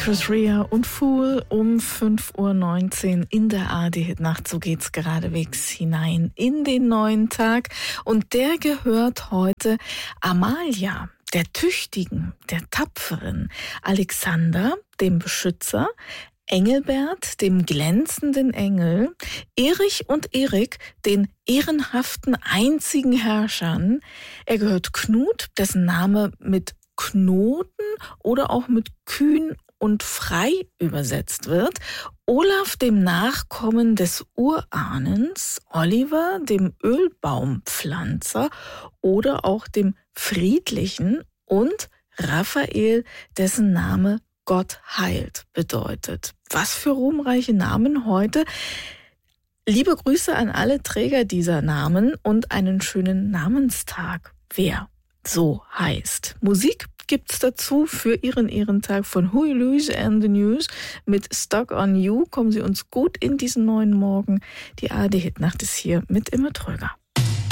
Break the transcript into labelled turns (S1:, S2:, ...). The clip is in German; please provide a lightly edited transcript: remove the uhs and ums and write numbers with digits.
S1: Chris Rea und Fool um 5:19 Uhr in der ARD-Hitnacht. So geht's geradewegs hinein in den neuen Tag. Und der gehört heute Amalia, der Tüchtigen, der Tapferen, Alexander, dem Beschützer, Engelbert, dem glänzenden Engel, Erich und Erik, den ehrenhaften einzigen Herrschern. Er gehört Knut, dessen Name mit Knoten oder auch mit kühn und frei übersetzt wird, Olaf, dem Nachkommen des Urahnens, Oliver, dem Ölbaumpflanzer oder auch dem Friedlichen und Raphael, dessen Name Gott heilt bedeutet. Was für ruhmreiche Namen heute. Liebe Grüße an alle Träger dieser Namen und einen schönen Namenstag, wer so heißt. Musik gibt's dazu für Ihren Ehrentag von Huey Lewis and the News mit Stuck on You. Kommen Sie uns gut in diesen neuen Morgen. Die ARD-Hitnacht ist hier mit Imme Tröger.